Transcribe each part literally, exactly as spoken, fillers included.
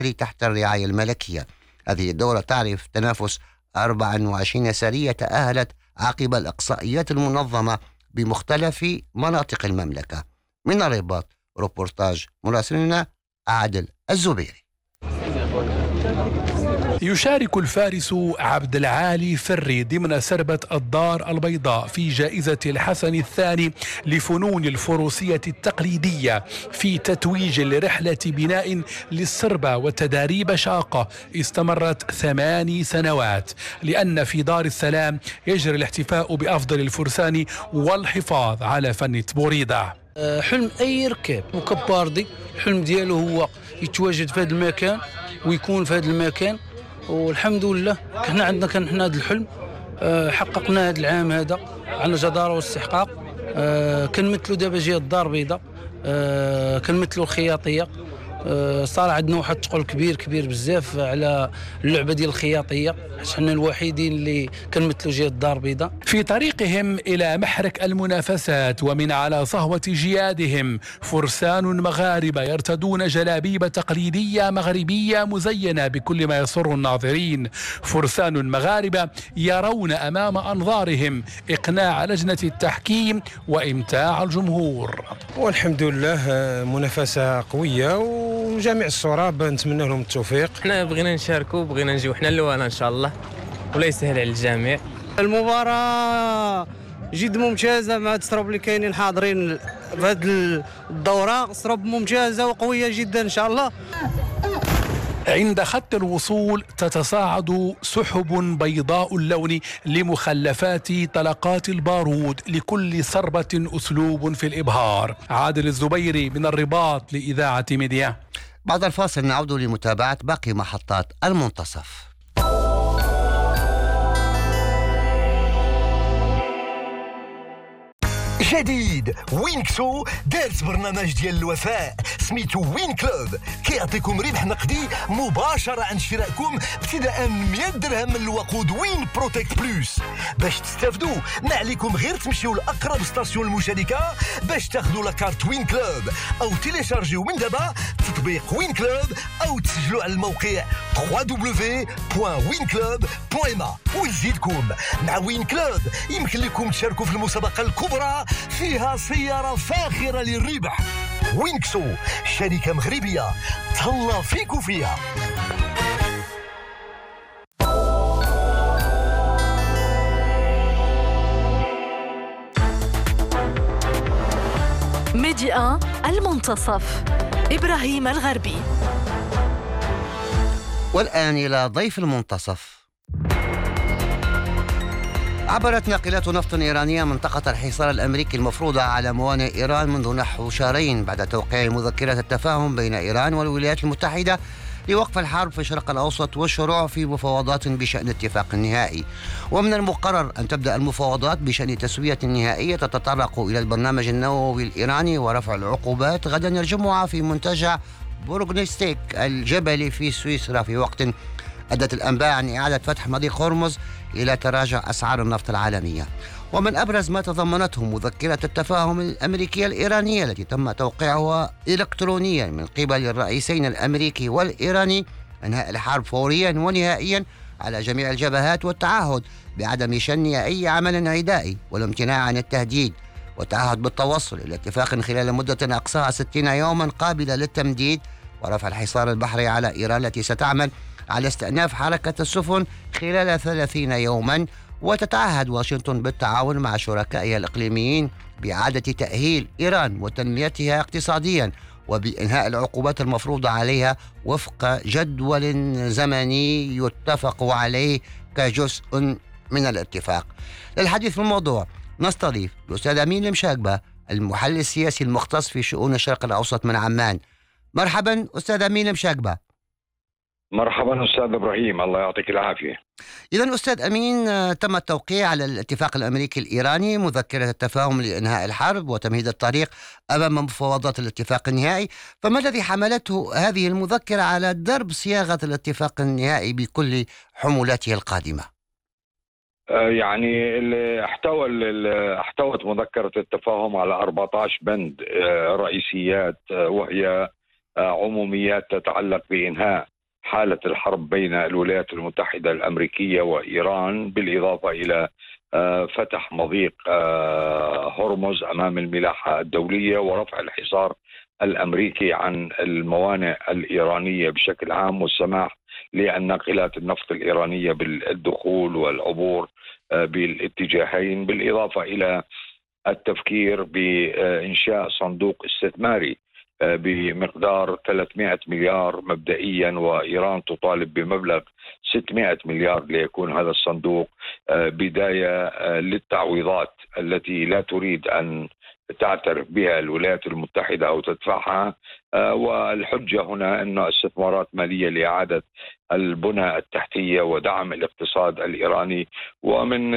تحت الرعاية الملكية. هذه الدورة تعرف تنافس أربع وعشرين سرية تأهلت عقب الإقصائيات المنظمة بمختلف مناطق المملكة. من الرباط روبورتاج مراسلنا عادل الزبيري. يشارك الفارس عبد العالي فري ضمن سربة الدار البيضاء في جائزة الحسن الثاني لفنون الفروسية التقليدية في تتويج لرحلة بناء للسربة وتداريب شاقة استمرت ثماني سنوات، لأن في دار السلام يجري الاحتفاء بأفضل الفرسان والحفاظ على فن تبوريدة. حلم أي ركاب مكباردي الحلم دياله هو يتواجد في هذا المكان ويكون في هذا المكان، والحمد لله كنا عندنا كان حنا هذا الحلم حققنا هذا العام هذا على جدارة واستحقاق. كنمثلوا دابا جهة الدار البيضاء، كنمثلوا الخياطية. صار عندنا واحد الثقل كبير كبير بزاف على اللعبه ديال الخياطيه، حيت حنا الوحيدين اللي كنمثلوا جهه الدار البيضاء. في طريقهم الى محرك المنافسات ومن على صهوه جيادهم فرسان مغاربه يرتدون جلابيب تقليديه مغربيه مزينه بكل ما يسر الناظرين. فرسان مغاربه يرون امام انظارهم اقناع لجنه التحكيم وامتاع الجمهور. والحمد لله منافسه قويه وجميع الصراب نتمنى لهم التوفيق. احنا بغينا نشاركوا بغينا نجيو حنا الاول ان شاء الله، ولا يسهل على الجميع. المباراة جد ممتازة مع السرب اللي كاينين حاضرين في هذه الدورة، سرب ممتازة وقوية جدا ان شاء الله. عند خط الوصول تتصاعد سحب بيضاء اللون لمخلفات طلقات البارود، لكل سربة أسلوب في الإبهار. عادل الزبيري من الرباط لإذاعة ميديا. بعد الفاصل نعود لمتابعة باقي محطات المنتصف. جديد وينكسو دارت برنامج ديال الوفاء سميتو وين كلوب، كيعطيكم ربح نقدي مباشرة عند شرائكم ابتداء من مئة درهم من الوقود وين بروتكت بلوس. باش تستافدوا ما عليكم غير تمشيو لأقرب ستاسيون المشاركة باش تاخذوا لاكارت وين كلوب، أو تيليشارجيو من دابا تطبيق وين كلوب، أو تسجلوا على الموقع دبليو دبليو دبليو بوان وين كلوب بوان ام ا. ونزيدكم مع وين كلوب يمكن لكم تشاركوا في المسابقة الكبرى فيها سيارة فاخرة للربح. وينكسو شركة مغربية تهلا فيكو فيها. ميديا المنتصف إبراهيم الغربي. والآن إلى ضيف المنتصف. عبرت ناقلات نفط إيرانية منطقة الحصار الأمريكي المفروضة على موانئ إيران منذ نحو شهرين بعد توقيع مذكرة التفاهم بين إيران والولايات المتحدة لوقف الحرب في الشرق الأوسط والشروع في مفاوضات بشأن اتفاق نهائي. ومن المقرر أن تبدأ المفاوضات بشأن تسوية نهائية تتطرق إلى البرنامج النووي الإيراني ورفع العقوبات غدا الجمعة في منتجع بورغنستيك الجبلي في سويسرا، في وقت أدت الأنباء عن إعادة فتح مضيق هرمز إلى تراجع أسعار النفط العالمية. ومن أبرز ما تضمنته مذكرة التفاهم الأمريكية الإيرانية التي تم توقيعها إلكترونيا من قبل الرئيسين الأمريكي والإيراني إنهاء الحرب فوريا ونهائيا على جميع الجبهات، والتعهد بعدم شن أي عمل عدائي والامتناع عن التهديد، والتعهد بالتوصل إلى اتفاق خلال مدة أقصاها ستين يوما قابلة للتمديد، ورفع الحصار البحري على إيران التي ستعمل على استئناف حركة السفن خلال ثلاثين يوما. وتتعهد واشنطن بالتعاون مع شركائها الإقليميين بإعادة تأهيل إيران وتنميتها اقتصاديا، وبإنهاء العقوبات المفروضة عليها وفق جدول زمني يتفق عليه كجزء من الاتفاق. للحديث في الموضوع نستضيف الأستاذ أمين المشاقبة المحلل السياسي المختص في شؤون الشرق الأوسط من عمان. مرحبا أستاذ أمين المشاقبة. مرحبا أستاذ إبراهيم، الله يعطيك العافية. إذن أستاذ أمين، تم التوقيع على الاتفاق الأمريكي الإيراني مذكرة التفاهم لإنهاء الحرب وتمهيد الطريق أمام مفاوضات الاتفاق النهائي، فما الذي حملته هذه المذكرة على درب صياغة الاتفاق النهائي بكل حمولاته القادمة؟ يعني اللي احتوى احتوت مذكرة التفاهم على أربعة عشر بند رئيسيات، وهي عموميات تتعلق بإنهاء حالة الحرب بين الولايات المتحدة الأمريكية وإيران، بالإضافة إلى فتح مضيق هرمز أمام الملاحة الدولية ورفع الحصار الأمريكي عن الموانئ الإيرانية بشكل عام، والسماح للناقلات النفط الإيرانية بالدخول والعبور بالاتجاهين، بالإضافة إلى التفكير بإنشاء صندوق استثماري بمقدار ثلاثمائة مليار مبدئيا، وإيران تطالب بمبلغ ستمائة مليار ليكون هذا الصندوق بداية للتعويضات التي لا تريد أن تعترف بها الولايات المتحدة أو تدفعها. والحجة هنا أن استثمارات مالية لإعادة البنى التحتية ودعم الاقتصاد الإيراني. ومن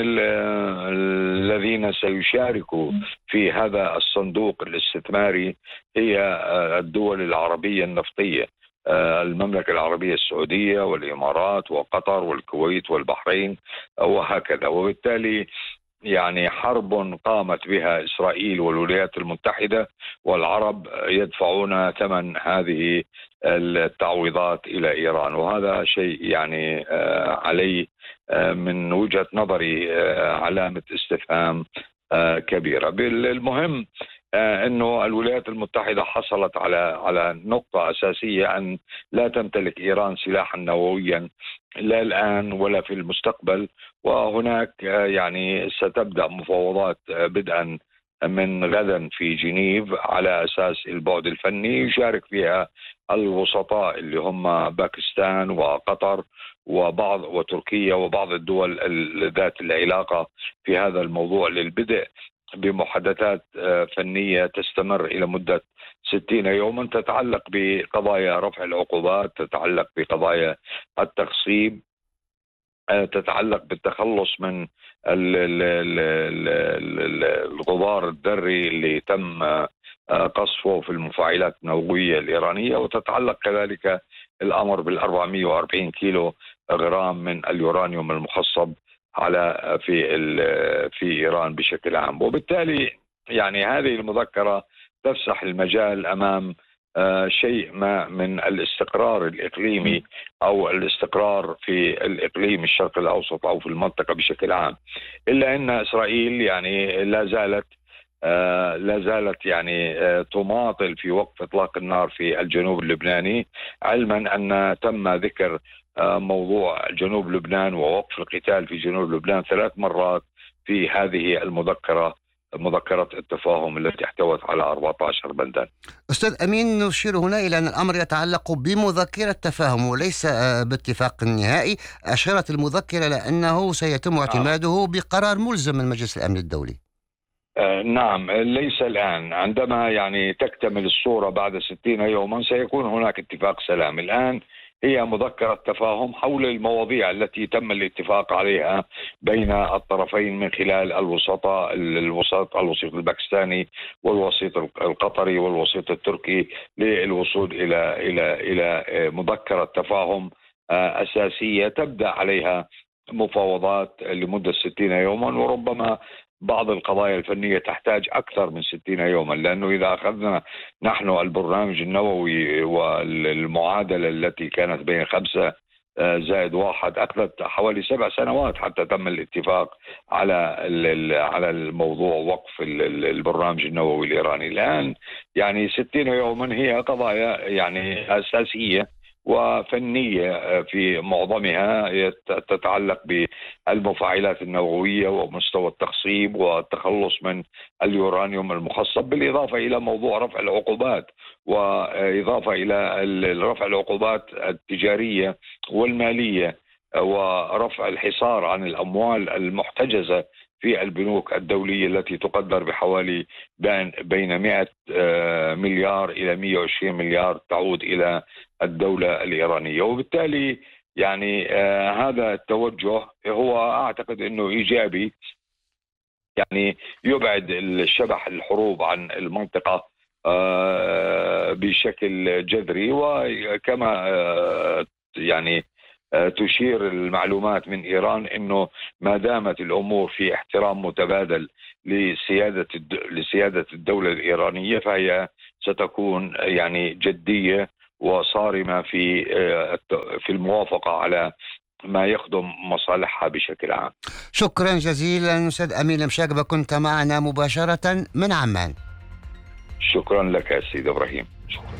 الذين سيشاركوا في هذا الصندوق الاستثماري هي الدول العربية النفطية، المملكة العربية السعودية والإمارات وقطر والكويت والبحرين وهكذا. وبالتالي يعني حرب قامت بها إسرائيل والولايات المتحدة والعرب يدفعون ثمن هذه التعويضات إلى إيران، وهذا شيء يعني عليه من وجهة نظري علامة استفهام كبيرة. المهم أنه الولايات المتحدة حصلت على على نقطة أساسية، أن لا تمتلك إيران سلاحا نوويا لا الآن ولا في المستقبل، وهناك يعني ستبدأ مفاوضات بدءا من غدا في جنيف على أساس البعد الفني، يشارك فيها الوسطاء اللي هم باكستان وقطر وبعض وتركيا وبعض الدول ذات العلاقة في هذا الموضوع، للبدء بمحادثات فنية تستمر إلى مدة ستين يوما، تتعلق بقضايا رفع العقوبات، تتعلق بقضايا التخصيب، تتعلق بالتخلص من الغبار الذري اللي تم قصفه في المفاعلات النووية الإيرانية، وتتعلق كذلك الأمر بالأربعمائة وأربعين كيلو غرام من اليورانيوم المخصب على في في إيران بشكل عام. وبالتالي يعني هذه المذكرة تفسح المجال أمام شيء ما من الاستقرار الإقليمي أو الاستقرار في الإقليم الشرق الأوسط أو في المنطقة بشكل عام، إلا أن إسرائيل يعني لا زالت لا زالت يعني تماطل في وقف إطلاق النار في الجنوب اللبناني، علما أن تم ذكر موضوع جنوب لبنان ووقف القتال في جنوب لبنان ثلاث مرات في هذه المذكرة، مذكرة التفاهم التي احتوت على أربعة عشر بندا. أستاذ أمين، نشير هنا إلى أن الأمر يتعلق بمذكرة تفاهم وليس باتفاق نهائي. أشارت المذكرة لأنه سيتم اعتماده بقرار ملزم من مجلس الأمن الدولي. آه نعم، ليس الآن. عندما يعني تكتمل الصورة بعد ستين يوما سيكون هناك اتفاق سلام. الآن هي مذكرة تفاهم حول المواضيع التي تم الاتفاق عليها بين الطرفين من خلال الوسطاء الوسط الوسيط الباكستاني والوسيط القطري والوسيط التركي للوصول إلى إلى إلى مذكرة تفاهم أساسية تبدأ عليها مفاوضات لمدة ستين يوما، وربما بعض القضايا الفنية تحتاج أكثر من ستين يوما، لأنه إذا أخذنا نحن البرنامج النووي والمعادلة التي كانت بين خمسة زائد واحد أخذت حوالي سبع سنوات حتى تم الاتفاق على على الموضوع وقف البرنامج النووي الإيراني. الآن يعني ستين يوما هي قضايا يعني أساسية وفنية في معظمها تتعلق بالمفاعلات النووية ومستوى التخصيب والتخلص من اليورانيوم المخصب، بالإضافة إلى موضوع رفع العقوبات، وإضافة إلى رفع العقوبات التجارية والمالية، ورفع الحصار عن الأموال المحتجزة في البنوك الدولية التي تقدر بحوالي بين مئة مليار إلى مئة وعشرين مليار تعود إلى الدولة الإيرانية. وبالتالي يعني آه هذا التوجه هو أعتقد أنه إيجابي، يعني يبعد الشبح الحروب عن المنطقة آه بشكل جذري، وكما آه يعني تشير المعلومات من إيران أنه ما دامت الأمور في احترام متبادل لسيادة لسيادة الدولة الإيرانية فهي ستكون يعني جدية وصارمة في في الموافقة على ما يخدم مصالحها بشكل عام. شكرا جزيلا أستاذ أمين المشاقبة، كنت معنا مباشرة من عمان. شكرا لك سيد إبراهيم. شكرا.